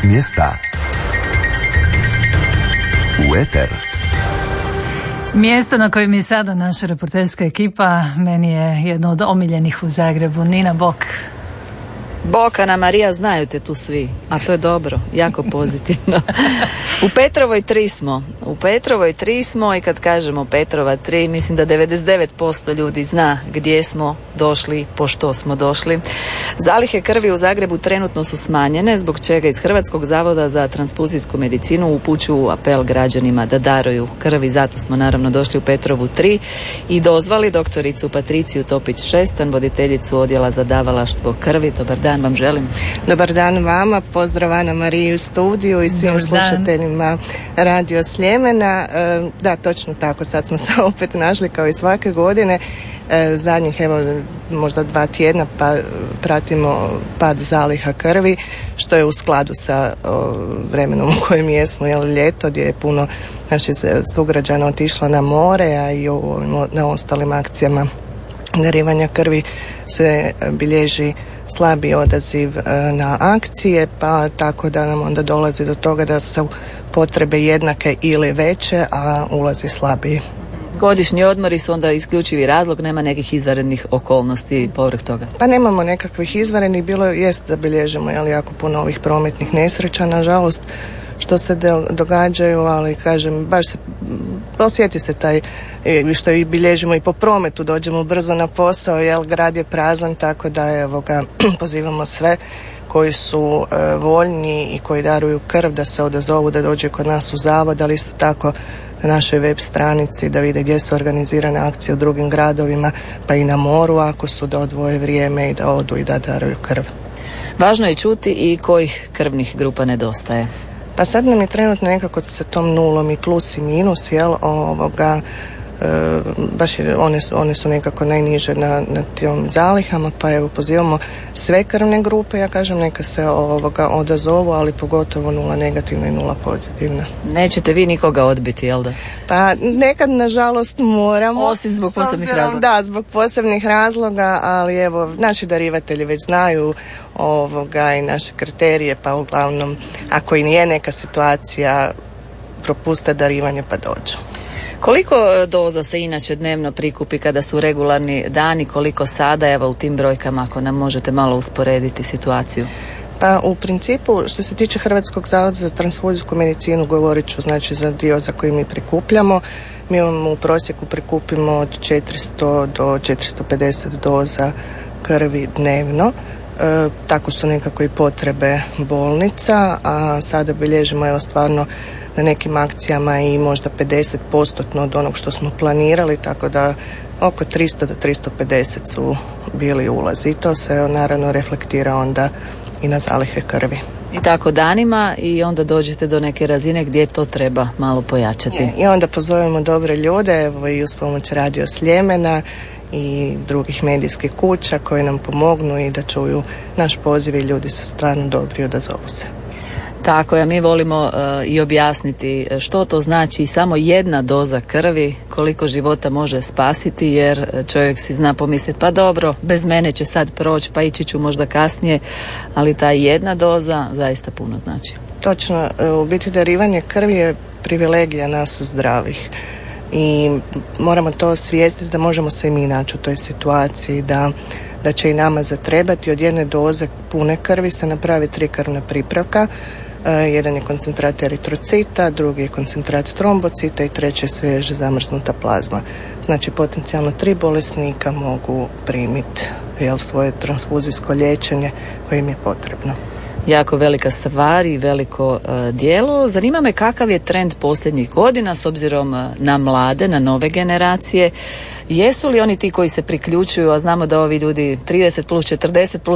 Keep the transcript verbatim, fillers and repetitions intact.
mjesta u eter. Mjesto na kojem je sada naša reporterska ekipa meni je jedno od omiljenih u Zagrebu. Nina, bok. Bok, Ana Marija, znaju te tu svi, a to je dobro, jako pozitivno. U Petrovoj tri smo, u Petrovoj tri smo i kad kažemo Petrova tri, mislim da devedeset devet posto ljudi zna gdje smo došli, po što smo došli. Zalihe krvi u Zagrebu trenutno su smanjene, zbog čega iz Hrvatskog zavoda za transfuzijsku medicinu upućuju apel građanima da daruju krvi. Zato smo naravno došli u Petrovu tri i dozvali doktoricu Patriciju Topić-Šestan, voditeljicu odjela za davalaštvo krvi. Dobar dan vam želim. Dobar dan vama, pozdrav Ana Mariji u studiju i svim slušateljima Radio Sljemena. Da, točno tako, sad smo se opet našli kao i svake godine. Zadnjih, evo, možda dva tjedna pa pratimo pad zaliha krvi, što je u skladu sa o, vremenom u kojem jesmo, jel, ljeto, gdje je puno naših sugrađana otišlo na more, a i o, na ostalim akcijama darivanja krvi se bilježi slabi odaziv na akcije, pa tako da nam onda dolazi do toga da su potrebe jednake ili veće, a ulazi slabiji. Godišnji odmori su onda isključivi razlog, nema nekih izvanrednih okolnosti povrh toga? Pa nemamo nekakvih izvanrednih, bilo jest da bilježimo jel, jako puno ovih prometnih nesreća, nažalost, što se događaju, ali kažem, baš se osjeti se taj, što i bilježimo i po prometu, dođemo brzo na posao, jel, grad je prazan, tako da evo ga, pozivamo sve koji su e, voljni i koji daruju krv da se odazovu, da dođe kod nas u zavod, ali isto tako na našoj web stranici da vide gdje su organizirane akcije u drugim gradovima, pa i na moru ako su, da odvoje vrijeme i da odu i da daruju krv. Važno je čuti i kojih krvnih grupa nedostaje. Pa sad nam je trenutno nekako sa tom nulom i plus i minus, jel, ovoga, e, baš je, one, su, one su nekako najniže na, na tim zalihama, pa evo pozivamo sve krvne grupe, ja kažem, neka se ovoga odazovu, ali pogotovo nula negativna i nula pozitivna. Nećete vi nikoga odbiti, jel da? Pa nekad, nažalost, moramo. Osim zbog posebnih razloga. Da, zbog posebnih razloga, ali evo, naši darivatelji već znaju ovoga i naše kriterije, pa uglavnom, ako i nije neka situacija, propuste darivanje pa dođu. Koliko doza se inače dnevno prikupi kada su regularni dani, koliko sada, evo u tim brojkama, ako nam možete malo usporediti situaciju? Pa u principu, što se tiče Hrvatskog zavoda za transfuzijsku medicinu, govorit ću znači za dio za koji mi prikupljamo. Mi imamo u prosjeku prikupimo od četiristo do četiristo pedeset doza krvi dnevno. E, tako su nekako i potrebe bolnica, a sada bilježimo evo stvarno na nekim akcijama i možda pedeset posto od onog što smo planirali, tako da oko tristo do tristo pedeset su bili ulazi. I to se naravno reflektira onda i na zalihe krvi. I tako danima i onda dođete do neke razine gdje to treba malo pojačati. Je, i onda pozovemo dobre ljude, evo i uz pomoć Radio Sljemena i drugih medijskih kuća koji nam pomognu i da čuju naš poziv i ljudi su stvarno dobri, odazovu se. Tako je, mi volimo uh, i objasniti što to znači samo jedna doza krvi, koliko života može spasiti, jer čovjek si zna pomisliti pa dobro, bez mene će sad proći, pa ići ću možda kasnije, ali ta jedna doza zaista puno znači. Točno, u biti darivanje krvi je privilegija nas zdravih i moramo to osvijestiti da možemo se i mi naći u toj situaciji, da da će i nama zatrebati. Od jedne doze pune krvi se napravi tri krvna pripravka. Uh, jedan je koncentrat eritrocita, drugi je koncentrat trombocita i treći je svježe zamrznuta plazma. Znači potencijalno tri bolesnika mogu primiti jel, svoje transfuzijsko liječenje koje im je potrebno. Jako velika stvar i veliko uh, djelo. Zanima me kakav je trend posljednjih godina s obzirom na mlade, na nove generacije. Jesu li oni ti koji se priključuju, a znamo da ovi ljudi trideset plus, četrdeset plus